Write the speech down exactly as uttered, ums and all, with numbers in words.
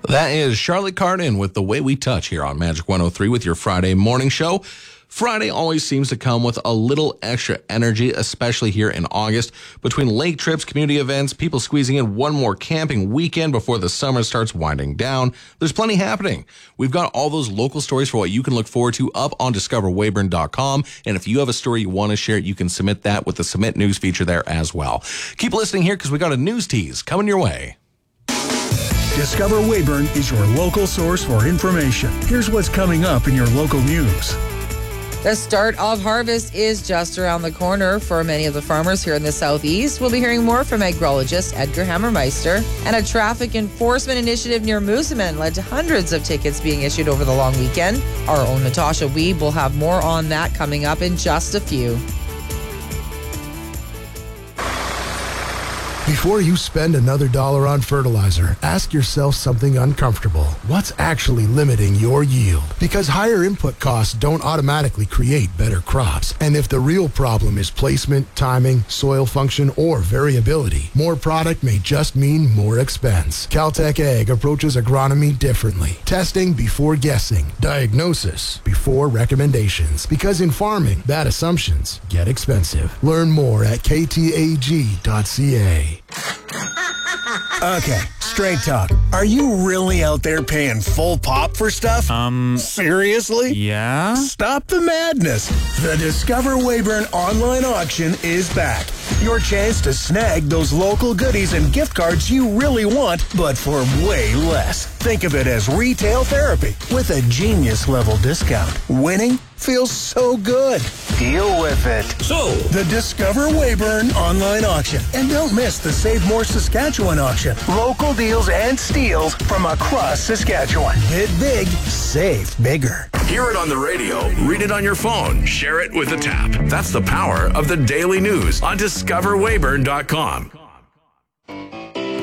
That is Charlotte Cardin with The Way We Touch here on Magic one oh three with your Friday morning show. Friday always seems to come with a little extra energy, especially here in August. Between lake trips, community events, people squeezing in one more camping weekend before the summer starts winding down, there's plenty happening. We've got all those local stories for what you can look forward to up on discover weyburn dot com. And if you have a story you want to share, you can submit that with the Submit News feature there as well. Keep listening here because we got a news tease coming your way. Discover Weyburn is your local source for information. Here's what's coming up in your local news. The start of harvest is just around the corner for many of the farmers here in the southeast. We'll be hearing more from agrologist Edgar Hammermeister. And a traffic enforcement initiative near Moosomin led to hundreds of tickets being issued over the long weekend. Our own Natasha Wiebe will have more on that coming up in just a few. Before you spend another dollar on fertilizer, ask yourself something uncomfortable. What's actually limiting your yield? Because higher input costs don't automatically create better crops. And if the real problem is placement, timing, soil function, or variability, more product may just mean more expense. Caltech Ag approaches agronomy differently. Testing before guessing. Diagnosis before recommendations. Because in farming, bad assumptions get expensive. Learn more at k t a g dot c a. Okay, straight talk. Are you really out there paying full pop for stuff? Um, Seriously? yeah? Stop the madness. The Discover Weyburn online auction is back. Your chance to snag those local goodies and gift cards you really want, but for way less. Think of it as retail therapy with a genius level discount. Winning feels so good. Deal with it. So, The Discover Weyburn online auction. And don't miss the Save More Saskatchewan auction. Local deals and steals from across Saskatchewan. Bid big, save bigger. Hear it on the radio, read it on your phone, share it with a tap. That's the power of the daily news on discover weyburn dot com.